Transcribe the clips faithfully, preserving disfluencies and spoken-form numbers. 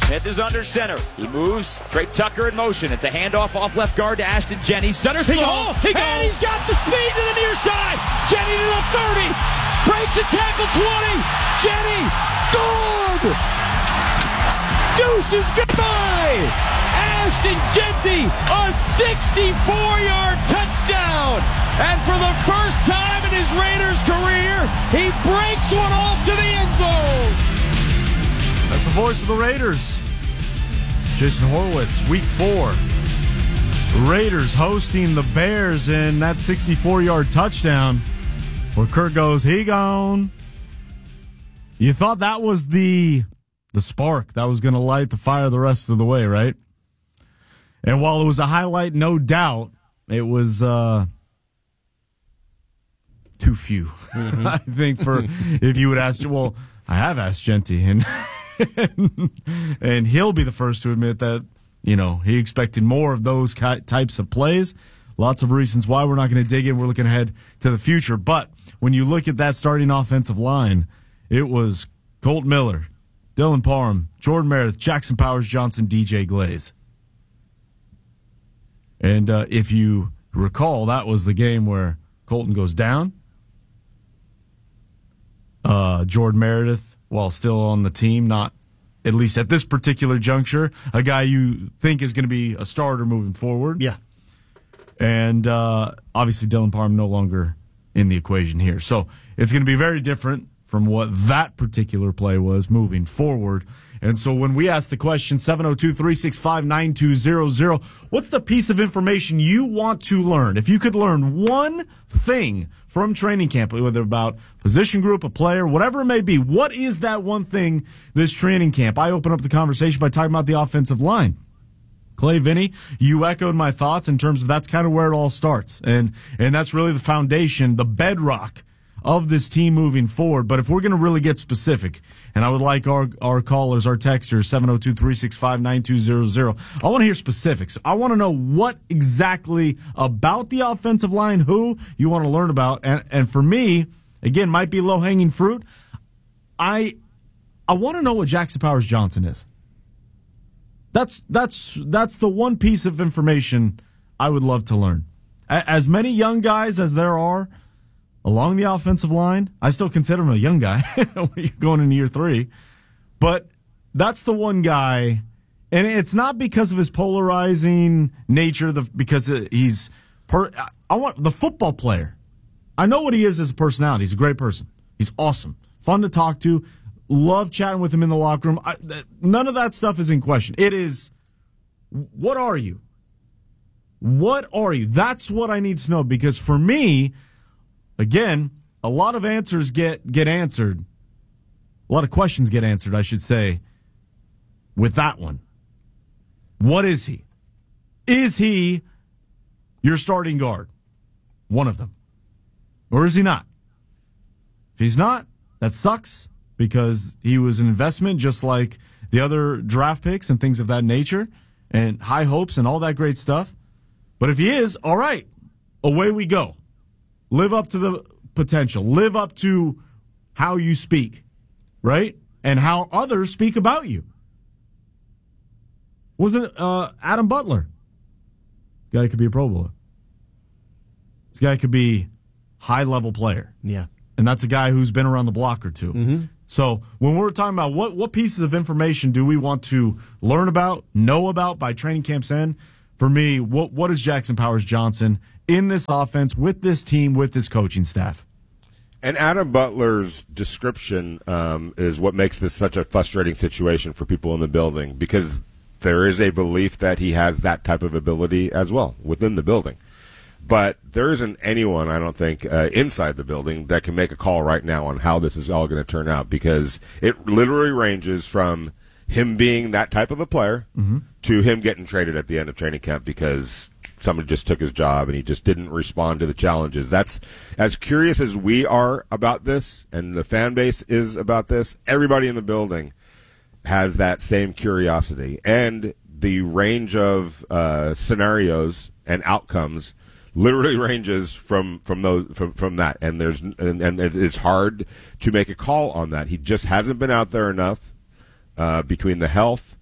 Smith is under center. He moves. Trey Tucker in motion. It's a handoff off left guard to Ashton Jennings. Stutters the ball. He and he's got the speed to the near side. Jenny to the thirty. Breaks a tackle twenty. Jenny. Good. Deuces goodbye. Ashton Jeanty, a sixty-four-yard touchdown. And for the first time in his Raiders career, he breaks one off to the end zone. That's the voice of the Raiders. Jason Horowitz, week four. Raiders hosting the Bears in that sixty-four-yard touchdown where Kurt goes, he gone. You thought that was the, the spark that was going to light the fire the rest of the way, right? And while it was a highlight, no doubt, it was uh, too few. Mm-hmm. I think for if you would ask, well, I have asked Jeanty, and, and and he'll be the first to admit that, you know, he expected more of those types of plays. Lots of reasons why. We're not going to dig in. We're looking ahead to the future. But when you look at that starting offensive line, it was Colt Miller, Dylan Parham, Jordan Meredith, Jackson Powers Johnson, D J Glaze. And uh, if you recall, that was the game where Colton goes down. Uh, Jordan Meredith, while still on the team, not, at least at this particular juncture, a guy you think is going to be a starter moving forward. Yeah. And uh, obviously Dylan Parham no longer in the equation here. So it's going to be very different from what that particular play was moving forward. And so when we ask the question, seven oh two, three six five, nine two zero zero, what's the piece of information you want to learn? If you could learn one thing from training camp, whether about position group, a player, whatever it may be, what is that one thing this training camp? I open up the conversation by talking about the offensive line. Clay, Vinny, you echoed my thoughts in terms of that's kind of where it all starts. And, and that's really the foundation, the bedrock of this team moving forward. But if we're going to really get specific, and I would like our, our callers, our texters, seven oh two, three six five, nine two zero zero, I want to hear specifics. I want to know what exactly about the offensive line, who you want to learn about. And, and for me, again, might be low-hanging fruit. I I want to know what Jackson Powers Johnson is. That's that's that's the one piece of information I would love to learn. As many young guys as there are along the offensive line, I still consider him a young guy going into year three. But that's the one guy, and it's not because of his polarizing nature, the, because he's per, I want the football player. I know what he is as a personality. He's a great person. He's awesome, fun to talk to. Love chatting with him in the locker room. I, none of that stuff is in question. It is, what are you? What are you? That's what I need to know, because for me, again, a lot of answers get, get answered. A lot of questions get answered, I should say, with that one. What is he? Is he your starting guard? One of them. Or is he not? If he's not, that sucks, because he was an investment just like the other draft picks and things of that nature, and high hopes and all that great stuff. But if he is, all right, away we go. Live up to the potential. Live up to how you speak, right? And how others speak about you. Wasn't uh, Adam Butler? This guy could be a Pro Bowler. This guy could be high-level player. Yeah. And that's a guy who's been around the block or two. Mm-hmm. So when we're talking about what, what pieces of information do we want to learn about, know about by training camp's end, for me, what what is Jackson Powers Johnson in this offense, with this team, with this coaching staff? And Adam Butler's description um, is what makes this such a frustrating situation for people in the building, because there is a belief that he has that type of ability as well within the building. But there isn't anyone, I don't think, uh, inside the building that can make a call right now on how this is all going to turn out, because it literally ranges from him being that type of a player mm-hmm. to him getting traded at the end of training camp because somebody just took his job and he just didn't respond to the challenges. That's as curious as we are about this, and the fan base is about this. Everybody in the building has that same curiosity, and the range of uh, scenarios and outcomes literally ranges from from those from, from that. And there's and, and it's hard to make a call on that. He just hasn't been out there enough uh, between the health,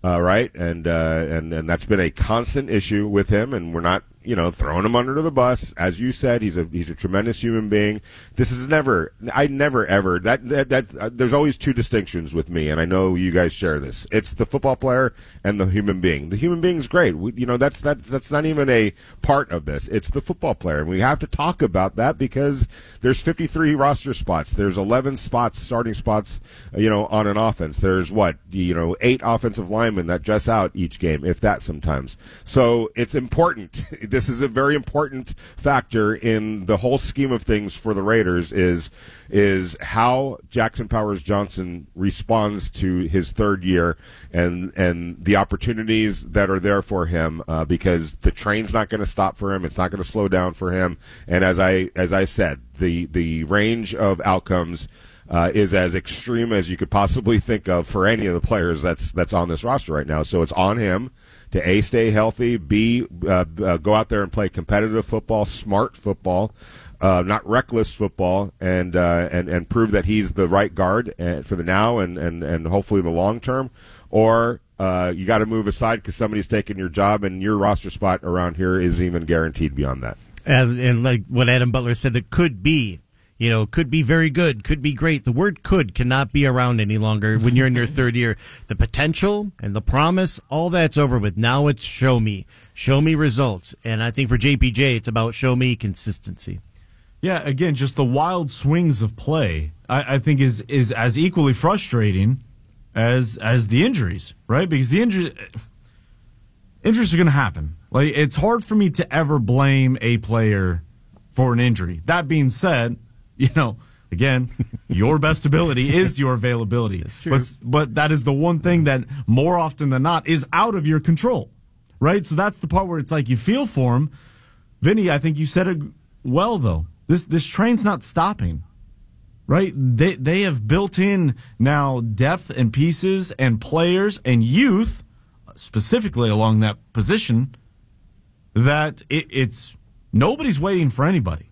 uh, right? And, uh, and and that's been a constant issue with him, and we're not, you know, throwing him under the bus. As you said, he's a he's a tremendous human being. This is never, I never ever that that, that uh, there's always two distinctions with me, and I know you guys share this. It's the football player and the human being. The human being's great. We, you know, that's that's that's not even a part of this. It's the football player, and we have to talk about that because there's fifty-three roster spots. There's eleven spots, starting spots, you know, on an offense. There's what, you know, eight offensive linemen that dress out each game, if that sometimes. So it's important. This is a very important factor in the whole scheme of things for the Raiders is is how Jackson Powers Johnson responds to his third year and and the opportunities that are there for him uh, because the train's not going to stop for him. It's not going to slow down for him. And as I as I said, the the range of outcomes Uh, is as extreme as you could possibly think of for any of the players that's that's on this roster right now. So it's on him to A, stay healthy, B, uh, uh, go out there and play competitive football, smart football, uh, not reckless football, and uh, and and prove that he's the right guard and, for the now and, and, and hopefully the long term. Or uh, you got to move aside because somebody's taking your job and your roster spot around here isn't even guaranteed beyond that. And, and like what Adam Butler said, that could be. You know, could be very good, could be great. The word could cannot be around any longer when you're in your third year. The potential and the promise, all that's over with. Now it's show me. Show me results. And I think for J P J, it's about show me consistency. Yeah, again, just the wild swings of play, I, I think, is is as equally frustrating as as the injuries, right? Because the injuries, injuries are going to happen. Like, it's hard for me to ever blame a player for an injury. That being said, you know, again, your best ability is your availability. That's true. But, but that is the one thing that more often than not is out of your control, right? So that's the part where it's like you feel for him. Vinny, I think you said it well, though. This this train's not stopping, right? They, they have built in now depth and pieces and players and youth, specifically along that position, that it, it's nobody's waiting for anybody.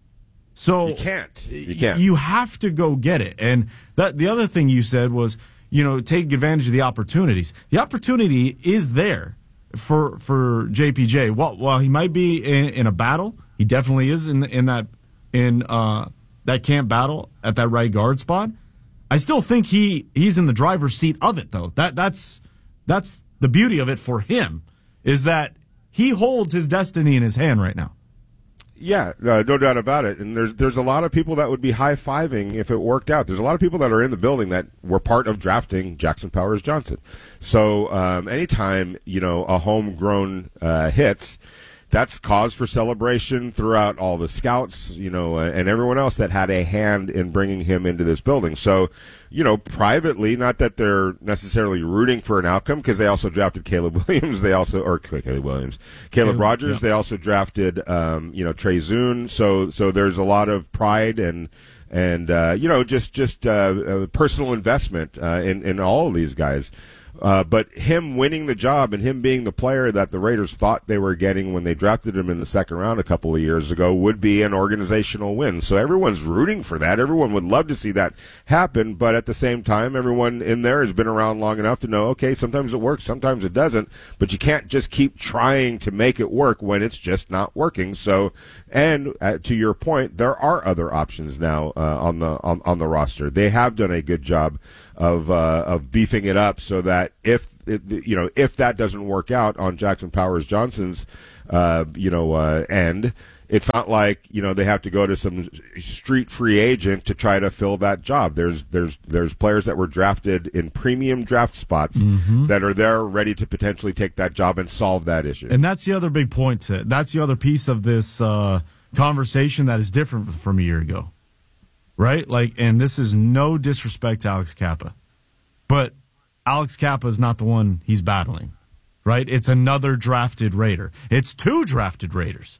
So you can't. You can't. You have to go get it. And that the other thing you said was, you know, take advantage of the opportunities. The opportunity is there for for J P J. While, while he might be in, in a battle, he definitely is in in that in uh, that camp battle at that right guard spot. I still think he he's in the driver's seat of it, though. That that's that's the beauty of it for him, is that he holds his destiny in his hand right now. Yeah, uh, no doubt about it. And there's there's a lot of people that would be high-fiving if it worked out. There's a lot of people that are in the building that were part of drafting Jackson Powers Johnson. So um, anytime, you know, a homegrown uh, hits, that's cause for celebration throughout all the scouts, you know, uh, and everyone else that had a hand in bringing him into this building. So, you know, privately, not that they're necessarily rooting for an outcome, because they also drafted Caleb Williams. They also, or Caleb Williams, Caleb yeah, Rogers. Yeah. They also drafted, um, you know, Trey Zune. So, so there's a lot of pride and, and, uh, you know, just, just, uh, uh personal investment, uh, in, in all of these guys. Uh, but him winning the job and him being the player that the Raiders thought they were getting when they drafted him in the second round a couple of years ago would be an organizational win. So everyone's rooting for that. Everyone would love to see that happen. But at the same time, everyone in there has been around long enough to know, okay, sometimes it works, sometimes it doesn't. But you can't just keep trying to make it work when it's just not working. So, and uh, to your point, there are other options now uh, on the on, on the roster. They have done a good job of uh, of beefing it up so that if it, you know if that doesn't work out on Jackson Powers Johnson's uh, you know uh, end, it's not like you know they have to go to some street free agent to try to fill that job. There's there's there's players that were drafted in premium draft spots mm-hmm. that are there ready to potentially take that job and solve that issue. And that's the other big point. To it. That's the other piece of this uh, conversation that is different from a year ago. Right? Like, and this is no disrespect to Alex Kappa, but Alex Kappa is not the one he's battling, right? It's another drafted Raider. It's two drafted Raiders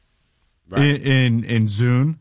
right. in, in, in Zune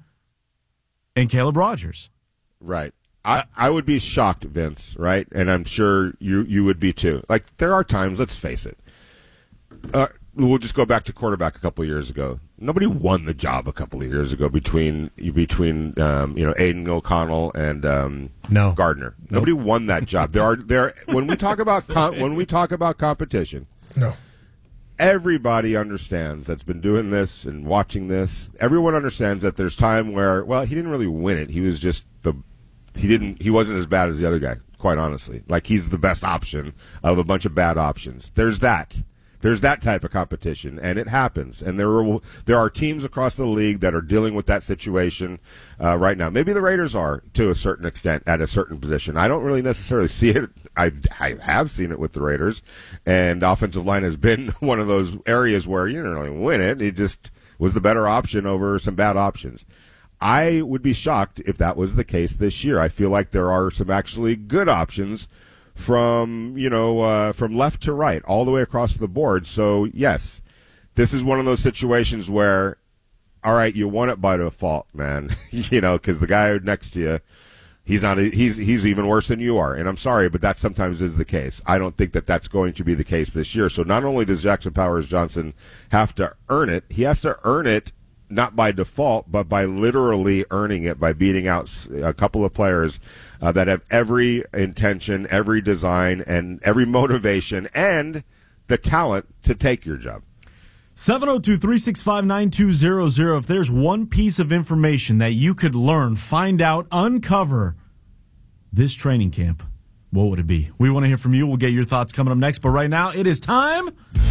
and Caleb Rogers. Right. I, I would be shocked, Vince, right? And I'm sure you, you would be too. Like, there are times, let's face it, uh, we'll just go back to quarterback a couple of years ago. Nobody won the job a couple of years ago between between um, you know Aiden O'Connell and um, no. Gardner. Nope. Nobody won that job. There are there when we talk about com- when we talk about competition. No. Everybody understands that's been doing this and watching this. Everyone understands that there's time where, well, he didn't really win it. He was just the he didn't he wasn't as bad as the other guy, quite honestly. Like, he's the best option of a bunch of bad options. There's that. There's that type of competition, and it happens. And there are, there are teams across the league that are dealing with that situation uh, right now. Maybe the Raiders are, to a certain extent, at a certain position. I don't really necessarily see it. I've, I have seen it with the Raiders, and offensive line has been one of those areas where you didn't really win it. It just was the better option over some bad options. I would be shocked if that was the case this year. I feel like there are some actually good options from, you know, uh, from left to right, all the way across the board. So, yes, this is one of those situations where, all right, you won it by default, man, you know, because the guy next to you, he's not, he's, he's even worse than you are. And I'm sorry, but that sometimes is the case. I don't think that that's going to be the case this year. So not only does Jackson Powers Johnson have to earn it, he has to earn it not by default, but by literally earning it, by beating out a couple of players uh, that have every intention, every design, and every motivation, and the talent to take your job. seven oh two, three six five, nine two zero zero. If there's one piece of information that you could learn, find out, uncover this training camp, what would it be? We want to hear from you. We'll get your thoughts coming up next. But right now, it is time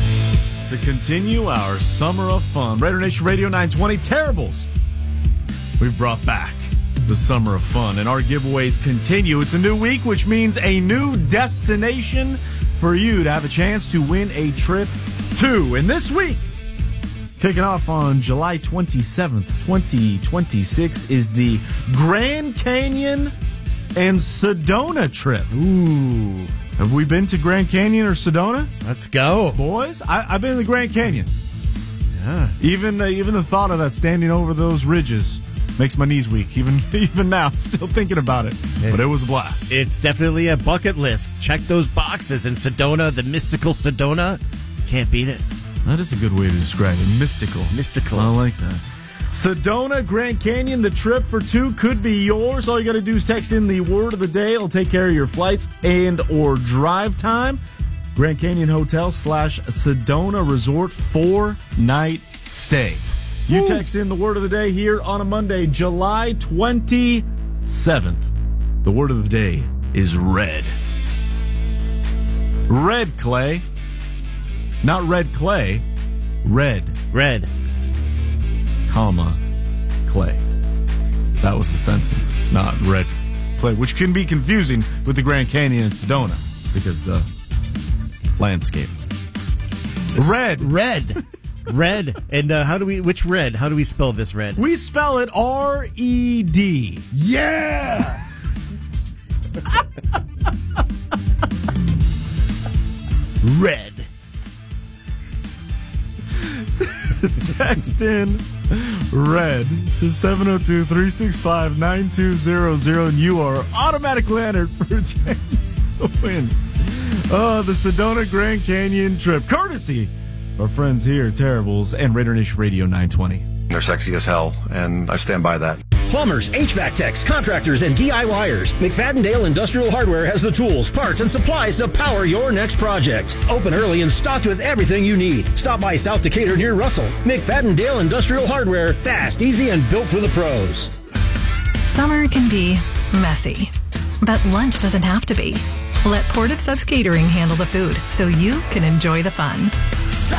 to continue our summer of fun. Raider Nation Radio nine twenty, Terribles. We've brought back the summer of fun, and our giveaways continue. It's a new week, which means a new destination for you to have a chance to win a trip to. And this week, kicking off on July twenty-seventh, twenty twenty-six, is the Grand Canyon and Sedona trip. Ooh. Have we been to Grand Canyon or Sedona? Let's go. Boys, I, I've been to the Grand Canyon. Yeah. Even uh, even the thought of that, standing over those ridges, makes my knees weak. Even even now, still thinking about it. But it was a blast. It's definitely a bucket list. Check those boxes. And Sedona, the mystical Sedona, can't beat it. That is a good way to describe it. Mystical. Mystical. I like that. Sedona, Grand Canyon, the trip for two could be yours. All you got to do is text in the word of the day. It'll take care of your flights and or drive time. Grand Canyon Hotel slash Sedona Resort four-night stay. You Woo. Text in the word of the day here on a Monday, July twenty-seventh. The word of the day is red. Red, Clay. Not red clay. Red. Red. Comma, clay. That was the sentence, not red clay, which can be confusing with the Grand Canyon and Sedona because the landscape. Red. Red. Red. And uh, how do we, which red? How do we spell this red? We spell it R E D. Yeah! Red. Text in red to seven oh two, three six five, nine two zero zero, and you are automatically entered for a chance to win uh, the Sedona Grand Canyon trip, courtesy of our friends here at Terribles and Raider Nation Radio nine twenty. They're sexy as hell, and I stand by that. Plumbers, H V A C techs, contractors, and DIYers. McFadden-Dale Industrial Hardware has the tools, parts, and supplies to power your next project. Open early and stocked with everything you need. Stop by South Decatur near Russell. McFadden-Dale Industrial Hardware. Fast, easy, and built for the pros. Summer can be messy, but lunch doesn't have to be. Let Port of Subs Catering handle the food so you can enjoy the fun.